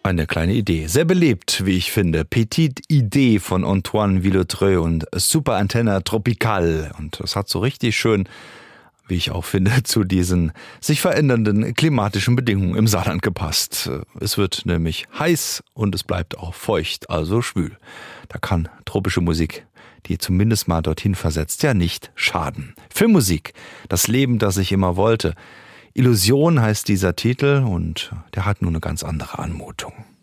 Eine kleine Idee. Sehr belebt, wie ich finde. Petite Idee von Antoine Villetreux und Super Antenna Tropical. Und das hat so richtig schön, wie ich auch finde, zu diesen sich verändernden klimatischen Bedingungen im Saarland gepasst. Es wird nämlich heiß und es bleibt auch feucht, also schwül. Da kann tropische Musik, die zumindest mal dorthin versetzt, ja nicht schaden. Filmmusik, das Leben, das ich immer wollte. Illusion heißt dieser Titel und der hat nun eine ganz andere Anmutung.